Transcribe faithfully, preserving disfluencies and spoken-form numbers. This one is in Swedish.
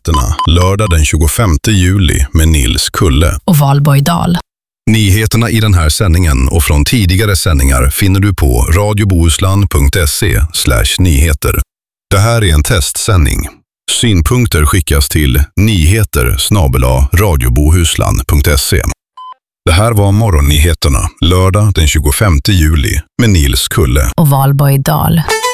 Morgonnyheterna lördag den tjugofemte juli med Nils Kulle och Valborg Dahl. Nyheterna i den här sändningen och från tidigare sändningar finner du på radiobohuslän punkt se slash nyheter. Det här är en testsändning. Synpunkter skickas till nyheter snabel-a radiobohuslän punkt se. Det här var Morgonnyheterna lördag den tjugofemte juli med Nils Kulle och Valborg Dahl.